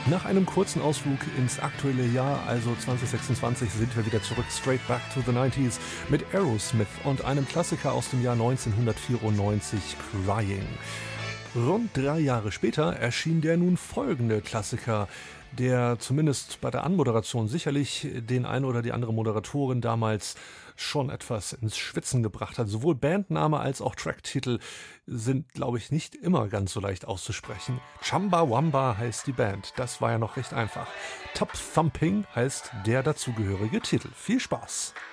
Nach einem kurzen Ausflug ins aktuelle Jahr, also 2026, sind wir wieder zurück, straight back to the 90s, mit Aerosmith und einem Klassiker aus dem Jahr 1994, Crying. Rund 3 Jahre später erschien der nun folgende Klassiker, der zumindest bei der Anmoderation sicherlich den ein oder die andere Moderatorin damals schon etwas ins Schwitzen gebracht hat. Sowohl Bandname als auch Tracktitel sind, glaube ich, nicht immer ganz so leicht auszusprechen. Chumbawamba heißt die Band, das war ja noch recht einfach. Top Thumping heißt der dazugehörige Titel. Viel Spaß!